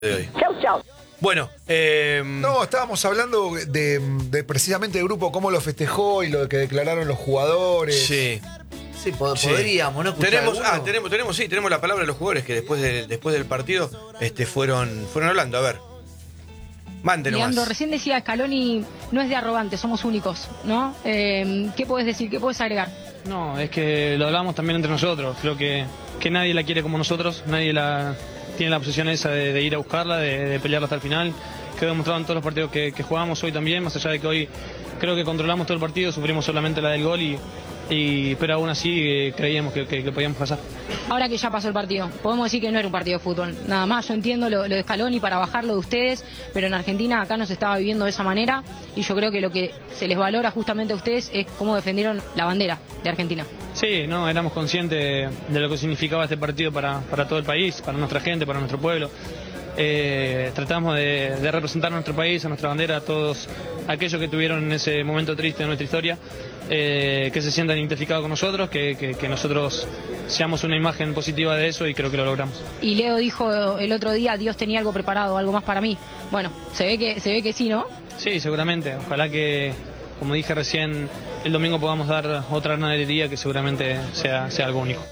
de hoy. Chau, chau. Bueno, No, estábamos hablando de precisamente el grupo, cómo lo festejó y lo que declararon los jugadores. sí. Sí, podríamos, ¿no? Tenemos la palabra de los jugadores que después del partido fueron hablando. A ver, mándenos Leandro, más. recién decía Scaloni no es de arrogante, somos únicos, ¿no? ¿Qué puedes decir? ¿Qué puedes agregar? No, es que lo hablamos también entre nosotros. Creo que nadie la quiere como nosotros, nadie tiene la obsesión esa de ir a buscarla, de pelearla hasta el final. Quedó demostrado en todos los partidos que jugamos hoy también, más allá de que hoy creo que controlamos todo el partido, sufrimos solamente la del gol pero aún así creíamos que podíamos pasar. Ahora que ya pasó el partido, podemos decir que no era un partido de fútbol. Nada más, yo entiendo lo de Scaloni para bajarlo de ustedes, pero en Argentina acá no se estaba viviendo de esa manera y yo creo que lo que se les valora justamente a ustedes es cómo defendieron la bandera de Argentina. Sí, no, éramos conscientes de lo que significaba este partido para todo el país, para nuestra gente, para nuestro pueblo. Tratamos de representar a nuestro país, a nuestra bandera, a todos aquellos que tuvieron en ese momento triste de nuestra historia, que se sientan identificados con nosotros, que nosotros seamos una imagen positiva de eso y creo que lo logramos. Y Leo dijo el otro día, Dios tenía algo preparado, algo más para mí. Bueno, se ve que sí, ¿no? Sí, seguramente. Ojalá que, como dije recién, el domingo podamos dar otra ganadería que seguramente sea algo único.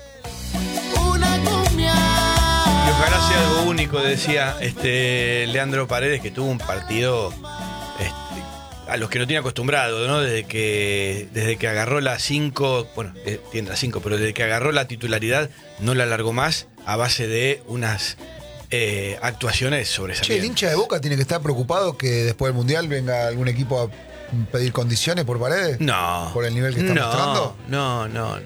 Y ojalá sea algo único, decía Leandro Paredes, que tuvo un partido a los que no tiene acostumbrado, ¿no? Desde que agarró la 5, bueno, tiene la 5, pero desde que agarró la titularidad no la alargó más a base de unas actuaciones sobresalientes. Che, el hincha de Boca tiene que estar preocupado que después del Mundial venga algún equipo a pedir condiciones por Paredes. No. ¿Por el nivel que está mostrando? No.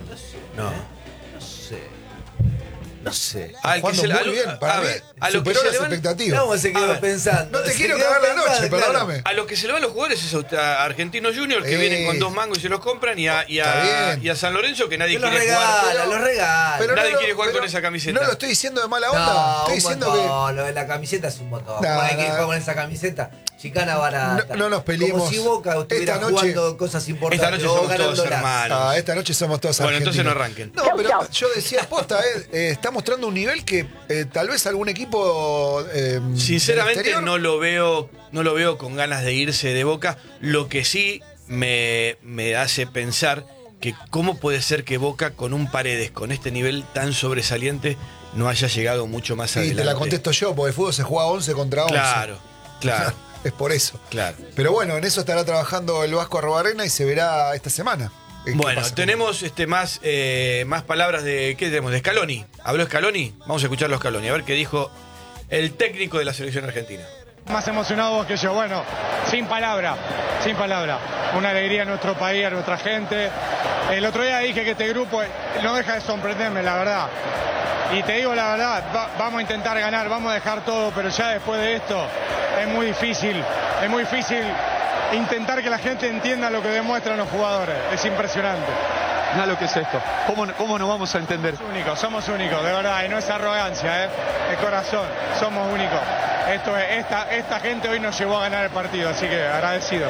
No sé. Jugando muy bien, para mí superó las expectativas. ¿Cómo se quedó pensando? No te Se quiero quedó cagar la pensando, noche, claro. perdóname. A los que se le van los jugadores es a Argentinos Juniors, que vienen con 2 mangos y se los compran, y a San Lorenzo, que nadie Los quiere jugar. los regala. Pero Nadie quiere jugar con esa camiseta. No lo estoy diciendo de mala onda. No, Estoy un diciendo montón. Lo de la camiseta es un montón. No, ¿Cómo hay que no. jugar con esa camiseta? Chicana barata. No nos peleemos. Como si Boca estuviera Esta noche- jugando cosas importantes. Esta noche o somos ganando todos la- hermanos. esta noche somos todos Bueno, argentinos. entonces no arranquen. No, Chau, pero chau. yo decía, posta, está mostrando un nivel que tal vez algún equipo Sinceramente del exterior- no lo veo con ganas de irse de Boca. Lo que sí me hace pensar que cómo puede ser que Boca con un Paredes con este nivel tan sobresaliente no haya llegado mucho más Sí, adelante. te la contesto yo, porque el fútbol se juega 11 contra 11. Claro. Es por eso. Claro. Pero bueno, en eso estará trabajando el Vasco Arrobarrena y se verá esta semana. ¿Qué Bueno, pasa? tenemos más palabras de ¿qué tenemos? De Scaloni. ¿Habló Scaloni? Vamos a escucharlo a Scaloni, a ver qué dijo el técnico de la selección argentina. Más emocionados que yo, bueno, sin palabra. Una alegría a nuestro país, a nuestra gente. El otro día dije que este grupo no deja de sorprenderme, la verdad. Y te digo la verdad, vamos a intentar ganar, vamos a dejar todo, pero ya después de esto es muy difícil intentar que la gente entienda lo que demuestran los jugadores. Es impresionante. Nada lo que es esto. ¿Cómo no vamos a entender? Somos únicos, de verdad, y no es arrogancia, es corazón, somos únicos. Esta gente hoy nos llevó a ganar el partido, así que agradecido.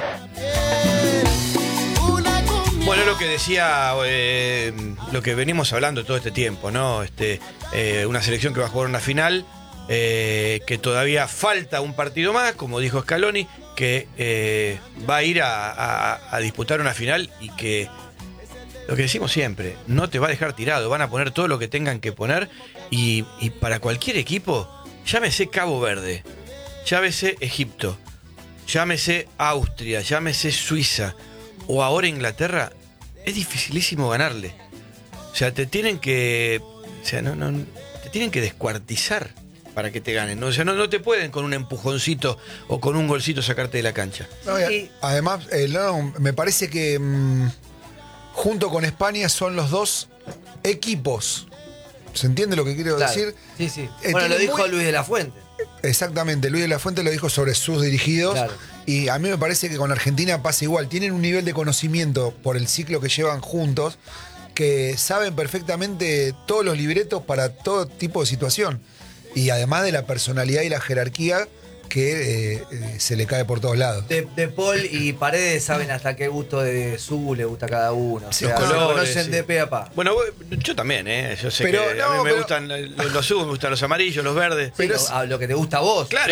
Bueno, lo que decía, lo que venimos hablando todo este tiempo, ¿no? Una selección que va a jugar una final, que todavía falta un partido más, como dijo Scaloni, que va a ir a disputar una final y que, lo que decimos siempre, no te va a dejar tirado, van a poner todo lo que tengan que poner y para cualquier equipo, llámese Cabo Verde, llámese Egipto, llámese Austria, llámese Suiza o ahora Inglaterra, es dificilísimo ganarle. O sea, te tienen que descuartizar para que te ganen, ¿no? O sea, no te pueden con un empujoncito o con un golcito sacarte de la cancha. No, además, me parece que junto con España son los dos equipos. ¿Se entiende lo que quiero Claro. decir? Sí. Bueno, lo tiene dijo muy- Luis de la Fuente. Exactamente, Luis de la Fuente lo dijo sobre sus dirigidos. Claro. Y a mí me parece que con Argentina pasa igual. Tienen un nivel de conocimiento por el ciclo que llevan juntos que saben perfectamente todos los libretos para todo tipo de situación. Y además de la personalidad y la jerarquía que se le cae por todos lados. De Paul y Paredes saben hasta qué gusto de Su le gusta a cada uno. O Sí, sea, los se colores, conocen sí. de pe a pa. Bueno, yo también, ¿eh? Yo sé Pero que no, a mí me pero- gustan los subos, me gustan los amarillos, los verdes. Pero Lo que te gusta a vos. Claro.